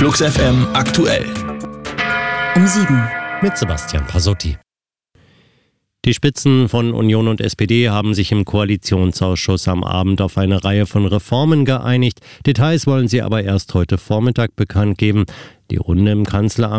Flux FM aktuell. Um 7. Mit Sebastian Pasotti. Die Spitzen von Union und SPD haben sich im Koalitionsausschuss am Abend auf eine Reihe von Reformen geeinigt. Details wollen sie aber erst heute Vormittag bekannt geben. Die Runde im Kanzleramt